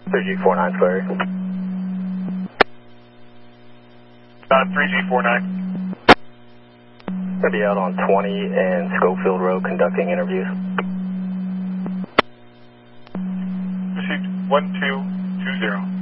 3G49 Flurry. 3G49. Going to be out on 20 and Schofield Road conducting interviews. Received 1220.